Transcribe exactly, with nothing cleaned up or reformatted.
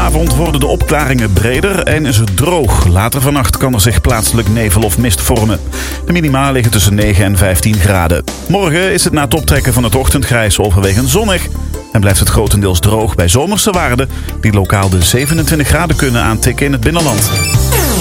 Vanavond worden de opklaringen breder en is het droog. Later vannacht kan er zich plaatselijk nevel of mist vormen. De minima liggen tussen negen en vijftien graden. Morgen is het na het optrekken van het ochtendgrijs overwegend zonnig en blijft het grotendeels droog bij zomerse waarden die lokaal de zevenentwintig graden kunnen aantikken in het binnenland.